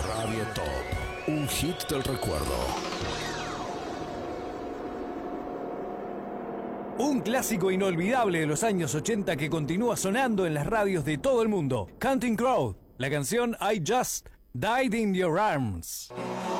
Radio Top, un hit del recuerdo. Un clásico inolvidable de los años 80 que continúa sonando en las radios de todo el mundo. Counting Crows, la canción I Just Died in Your Arms.